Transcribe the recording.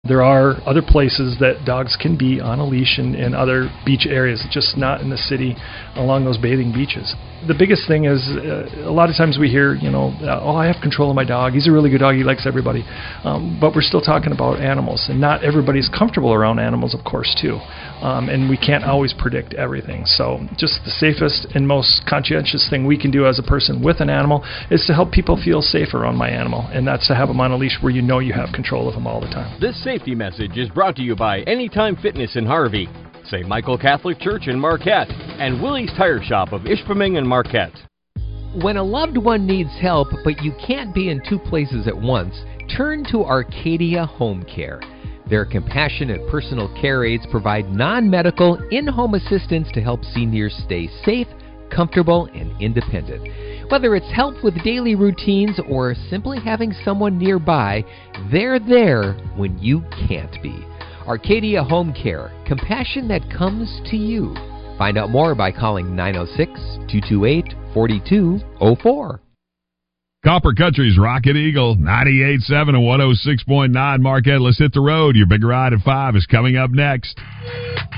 There are other places that dogs can be on a leash in other beach areas, just not in the city along those bathing beaches. The biggest thing is a lot of times we hear, oh, I have control of my dog. He's a really good dog. He likes everybody. But we're still talking about animals, and not everybody's comfortable around animals, of course, too. And we can't always predict everything. So just the safest and most conscientious thing we can do as a person with an animal is to help people feel safe around my animal, and that's to have them on a leash where you know you have control of them all the time. This safety message is brought to you by Anytime Fitness in Harvey, St. Michael Catholic Church in Marquette, and Willie's Tire Shop of Ishpeming and Marquette. When a loved one needs help, but you can't be in two places at once, turn to Arcadia Home Care. Their compassionate personal care aides provide non-medical, in-home assistance to help seniors stay safe, comfortable, and independent. Whether it's help with daily routines or simply having someone nearby, they're there when you can't be. Arcadia Home Care, compassion that comes to you. Find out more by calling 906-228-4204. Copper Country's Rocket Eagle, 98.7 and 106.9 Marquette. Let's hit the road. Your Big Ride at 5 is coming up next.